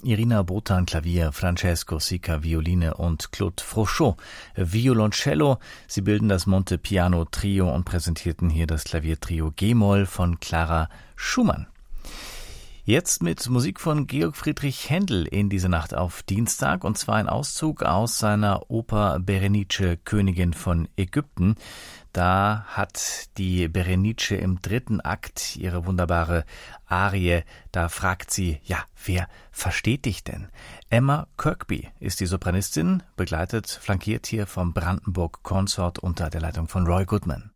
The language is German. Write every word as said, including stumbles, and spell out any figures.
Irina Botan Klavier, Francesco Sica Violine und Claude Frochot Violoncello. Sie bilden das Montepiano Trio und präsentierten hier das Klaviertrio G-Moll von Clara Schumann. Jetzt mit Musik von Georg Friedrich Händel in diese Nacht auf Dienstag, und zwar ein Auszug aus seiner Oper Berenice, Königin von Ägypten. Da hat die Berenice im dritten Akt ihre wunderbare Arie. Da fragt sie, ja, wer versteht dich denn? Emma Kirkby ist die Sopranistin, begleitet, flankiert hier vom Brandenburg Consort unter der Leitung von Roy Goodman.